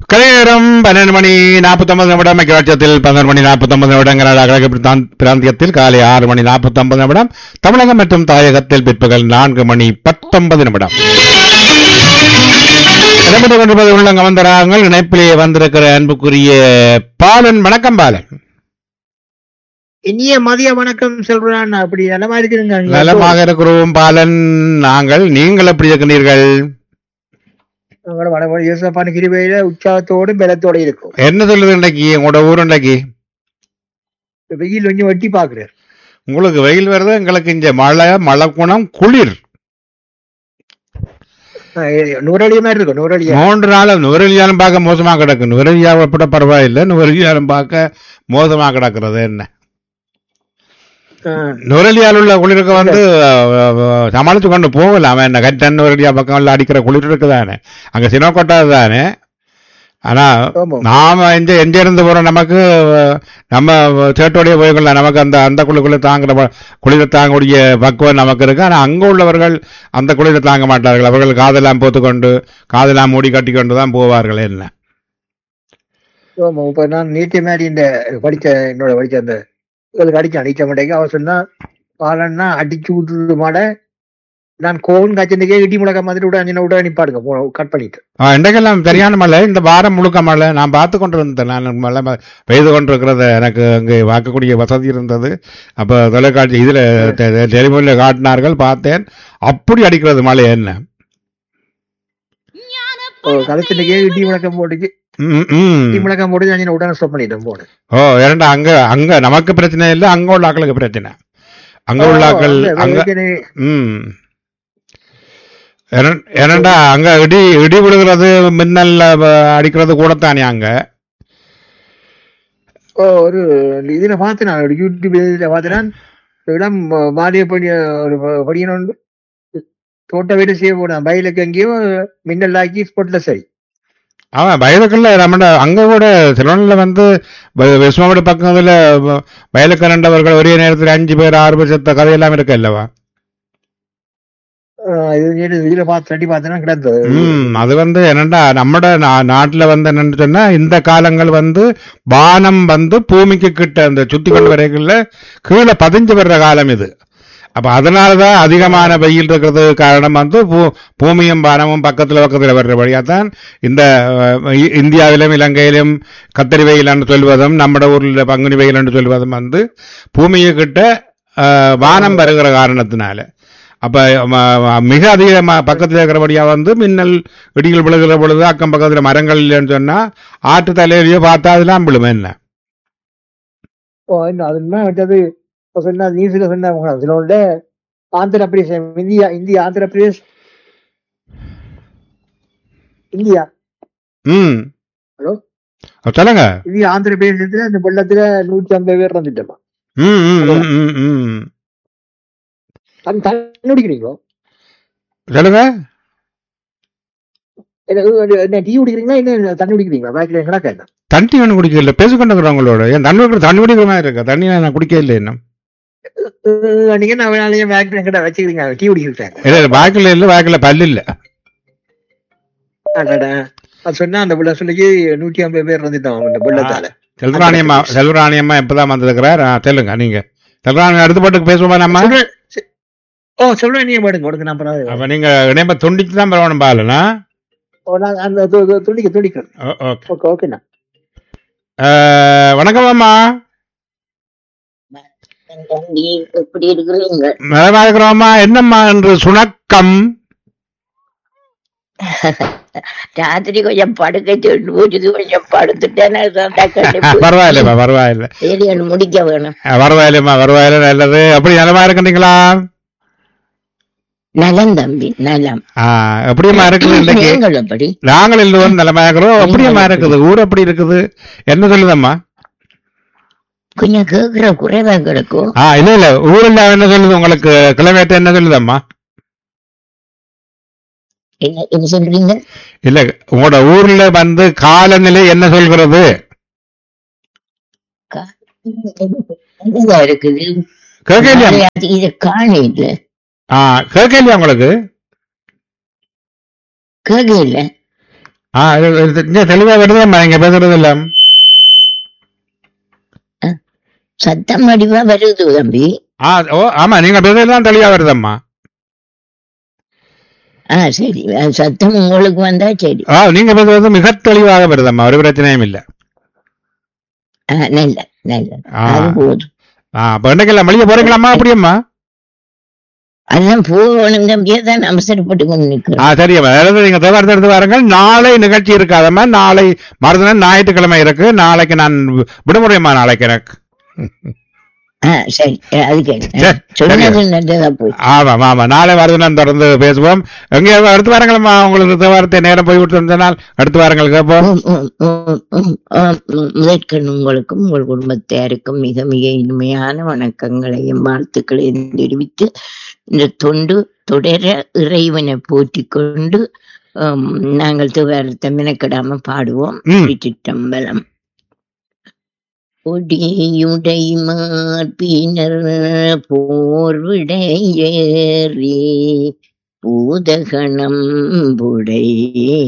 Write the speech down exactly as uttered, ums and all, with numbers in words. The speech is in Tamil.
கலைநேரம் பன்னெண்டு மணி நாற்பத்தி ஒன்பது நிமிடம் ஐக்கியராட்சியத்தில் பதினொரு மணி நாற்பத்தி ஒன்பது நிமிடம் கனடா கிழக்கு பிராந்தியத்தில் காலை ஆறு மணி நாற்பத்தி ஒன்பது நிமிடம் தமிழகம் மற்றும் தாயகத்தில் பிற்பகல் நான்கு மணி பத்தொன்பது நிமிடம் இடம்பெற்றுக் கொண்டிருப்பது உள்ளங்க வந்தராங்கள் இணைப்பிலேயே வந்திருக்கிற அன்புக்குரிய பாலன். வணக்கம் பாலன். இனிய மதிய வணக்கம் சொல்றான். அப்படி நலமா இருக்கிறீங்க? நலமாக இருக்கிறோம் பாலன். நாங்கள் நீங்கள் எப்படி இருக்கிறீர்கள்? கிருபையில உற்சாகத்தோடு பலத்தோட இருக்கும். என்ன சொல்லுது இன்னைக்கு உங்களோட ஊர்? இன்னைக்கு வெயில் கொஞ்சம் வெட்டி பாக்குறாரு. உங்களுக்கு வெயில் வருது, எங்களுக்கு இங்க மழை, மழை குணம், குளிர். நூறடிய மாதிரி இருக்கும். நூறடியா மூன்று நாள் நுவரெலியாலும் பார்க்க மோசமா கிடக்கு. நுவரெலியாவை விட பரவாயில்லை, நுவரெலியாலும் பார்க்க மோசமா கிடக்கிறது. என்ன நுவரெலியால் உள்ள குளிருக்கு வந்து சமாளித்து கொண்டு போகலாம். என்ன கட்டன் நுவரெலியா பக்கம் எல்லாம் அடிக்கிற குளிர் இருக்குதானே, அங்க சினோக்கோட்டா தானே. ஆனா நாம எந்த எந்த இருந்து போறோம், நமக்கு நம்ம சேட்டோடைய போய்கொள்ளலாம். நமக்கு அந்த அந்த குளிர்குள்ள தாங்குற குளிரை தாங்கக்கூடிய பக்குவம் நமக்கு இருக்கு. ஆனா அங்க உள்ளவர்கள் அந்த குளிரை தாங்க மாட்டார்கள். அவர்கள் காதெல்லாம் போத்துக்கொண்டு காதெல்லாம் மூடி கட்டி கொண்டு தான் போவார்கள். என்ன இப்ப நான் நீட்டி மாதிரி இந்த படிச்ச என்னோட படிச்ச அந்த அடிக்க அடிக்க மாட்டேங்க. அவன் சொன்னா பாலன்னா அடிச்சு விட்டுறது மாட நான் கோன் காய்ச்சதுக்கே இடி முழக்க மாதிரி விட அஞ்சு விட நிப்பாடுங்க கட் பண்ணிட்டு. இன்றைக்கெல்லாம் சரியான மழை, இந்த வாரம் முழுக்க மழை. நான் பார்த்து கொண்டு இருந்தேன். நான் மழை பெய்து கொண்டிருக்கிறத எனக்கு அங்கே பார்க்கக்கூடிய வசதி இருந்தது. அப்போ தொலைக்காட்சி இதுல டெலிபோன்ல காட்டினார்கள், பார்த்தேன். அப்படி அடிக்கிறது மழை. என்ன கலத்திலேயே இடி முழக்கம் போட்டுச்சு. முழக்கம் போட்டு அஞ்சு உடனே ஸ்டாப் பண்ணிட்டேன் போன. ஓ இரண்டா அங்க அங்க நமக்கு பிரச்சனை இல்லை, அங்க உள்ள ஆக்களுக்கு பிரச்சனை. அங்க உள்ள ஆக்கள் அங்க ம் ஏனண்டா அங்க இடி இடி விழுகிறது, மின்னல் அடிக்கிறது கூடத்தானே அங்க. ஓ ஒரு இதுல பார்த்தேன், யூடியூப் இதுல பார்த்தேன். இடம் மாறிய படி ஒரு படியனு தோட்ட வீடு செய்ய போனேன். வயலுக்கு எங்கேயோ மின்னல் ஆக்கி ஸ்பாட்ல சரி. அவன் வயலுக்குள்ள நம்ம அங்க கூட சிலோன்ல வந்து விஸ்வமோட பக்கத்துல வயலுக்கு ரெண்டவர்கள் ஒரே நேரத்தில் அஞ்சு பேர் ஆறு பேர் செத்த கதையெல்லாம் இருக்கு அல்லவா. அது வந்து என்னண்டா நம்மட நாட்டுல வந்து என்னன்னு சொன்னா, இந்த காலங்கள் வந்து வானம் வந்து பூமிக்கு கிட்ட அந்த சுத்தி கொண்டு வரைக்குள்ள கீழே பதிஞ்சு வர்ற காலம் இது. அப்ப அதனாலதான் அதிகமான வெயில் இருக்கிறது காரணம் வந்து பூமியும் வானமும் பக்கத்துல பக்கத்துல வர்றபடியாத்தான் இந்த இந்தியாவிலும் இலங்கையிலும் கத்தரி வெயில் என்று சொல்வதும் நம்மட ஊர்ல பங்குனி வெயில் என்று சொல்வதும் வந்து பூமியை கிட்ட வானம் வருகிற காரணத்தினால. அப்ப மிக அதிக பக்கத்தில் இருக்கிறபடியா வந்து மின்னல் இடிகள் விழுகிற பொழுது அக்கம் பக்கத்துல மரங்கள் இல்லைன்னு சொன்னா ஆற்று தலையிலேயோ பார்த்தா அதெல்லாம் விழும். என்ன சொன்னா நியூஸ்ல சொன்ன ஆந்திர பிரதேசம், India India Andhra Pradesh India. ம் ஹலோ சொல்லுங்க. இந்தியா ஆந்திர பிரதேசத்துல இந்த வெள்ளத்துல நூற்றி ஐம்பது பேர் இறந்துட்டோமா. தண்ணி குடிக்கிறீங்களோ? சொல்லுங்க. டீ குடிக்கிறீங்களா என்ன தண்ணி குடிக்கிறீங்களா? பேக்ல எங்கடா தண்ணி ஒண்ணு குடிக்கல, பேசிக்கொண்டிருக்கிறவங்களோட. ஏன் தண்ணி குடிக்கிற தண்ணி குடிக்கிற மாதிரி இருக்கா? தண்ணி நான் குடிக்க இல்லை. என்ன நீங்க பேக்ல வச்சுக்கிறீங்க டீ குடிக்கிறேன்? பேக்ல இல்ல, பேக்ல பல்லு இல்ல. சொன்னா அந்த புள்ள சொல்லிக்கு நூற்றி ஐம்பது பேர் வந்துட்டாங்க. செல்வராணியம்மா செல்வராணியம்மா எப்பதான் வந்திருக்கிறார்? சொல்லுங்க நீங்க. செல்வராணி அடுத்த பாட்டுக்கு பேசுவோமா நம்ம? ஓ சொல்றேன், நீங்க பாடுங்க கொடுங்க. நான் அப்ப நீங்க இணைப்ப துண்டிச்சு தான் பரவாயில்ல பாலுனா துண்டிக்க துண்டிக்கிறேன். ஓகே ஓகேண்ணா. வணக்கம் அம்மா. எப்படி இருக்கிறீங்க? நலமா இருக்கிறோம்மா. என்னம்மா என்று சுணக்கம்? ராத்திரி கொஞ்சம் படுக்க சொல்லி கொஞ்சம் படுத்துட்டேன். பரவாயில்லம்மா பரவாயில்ல, முடிக்க வேணும். பரவாயில்லம்மா பரவாயில்ல, நல்லது. அப்படி நலமா இருக்கின்றீங்களா? நலம் தம்பி நலம். எப்படியம்மா இருக்குது? நாங்கள் எல்லோரும் நலமா இருக்கிறோம். எப்படியம்மா இருக்குது? ஊர் எப்படி இருக்குது? என்ன சொல்லுதம்மா? கொஞ்சம் கேட்கிற குறைவா கிடக்கும். ஆஹ் இல்ல இல்ல, ஊர்ல என்ன சொல்லுது உங்களுக்கு? கிளைமேட் என்ன சொல்லுதம்மா? என்ன சொல்றீங்க? இல்ல உங்களோட ஊர்ல வந்து காலநிலை என்ன சொல்கிறது? இருக்குது கேட்கலையா? இது காலையில ஆஹ் கேட்கலையா உங்களுக்கு? கேட்கல. ஆ இது- இது இங்க தெளிவா வருதம்மா நீங்க பேசுறது இல்ல. சத்தம் வடிவா வருது தம்பி. ஆ ஓ ஆமா நீங்க பேசுறதுதான் தெளிவா வருதம்மா. ஆ சரி, அஹ் சத்தம் உங்களுக்கு வந்தா சரி. ஆ நீங்க பேசுறது மிக தெளிவாக வருதம்மா, ஒரு பிரச்சனையும் இல்ல. ஆ, நல்ல நல்ல ஆ அது போதும். ஆ அப்ப என்னக்கெல்லாம் வெளியே போறீங்களாம்மா அப்படியம்மா? அதான் போகணும் தம்பியே தான் அவசரப்பட்டு கொண்டு ஆ நிக்கிறோம். சரியம்மா, அதாவது நீங்க தேவாரத்தை எடுத்து வாருங்கள். நாளை நிகழ்ச்சி இருக்காதம்மா, நாளை மறுதினம் ஞாயிற்றுக்கிழமை இருக்கு. நாளைக்கு நான் விடுமுறைம்மா நாளைக்கு எனக்கு. ஆ சரி, அதுக்கு சரி, சொன்னது நல்லதா போய். ஆமா ஆமா நாளை மறுதினம் தொடர்ந்து பேசுவோம். எங்க எடுத்து வாருங்களம்மா, உங்களுக்கு தேவாரத்தை நேரம் போய்விட்டு இருந்தனால் எடுத்து வாருங்கள் கேட்போம். உம், உம், உம், உம், ஆம், உம், முதற்கண் உங்களுக்கும் உங்கள் குடும்பத்தாருக்கும் மிக மிக இனிமையான வணக்கங்களையும் வாழ்த்துக்களையும் தெரிவித்து இந்த தொண்டு தொடர இறைவனை போற்றிக் கொண்டு ஆம், நாங்கள் துவாரத்தை மெனக்கிடாம பாடுவோம். ம். திருச்சிற்றம்பலம். பொடியுடை மார்பினர் போர்விடையேறி பூதகணம் புடை